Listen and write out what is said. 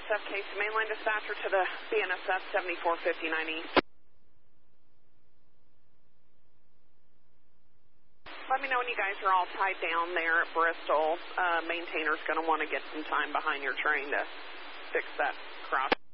BNSF case, mainline dispatcher to the BNSF 7459 East. Let me know when you guys are all tied down there at Bristol. Maintainer's going to want to get some time behind your train to fix that cross.